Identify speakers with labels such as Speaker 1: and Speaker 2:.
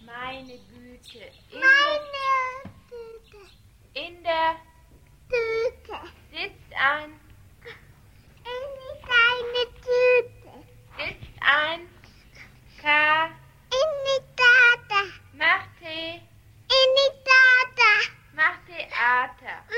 Speaker 1: Meine Güte.
Speaker 2: Tüte.
Speaker 1: In der
Speaker 2: Tüte.
Speaker 1: sitzt ein.
Speaker 2: In deine Tüte.
Speaker 1: Sitzt ein. K.
Speaker 2: In die Tata.
Speaker 1: Macht Tee.
Speaker 2: In die Tata.
Speaker 1: Macht Theater.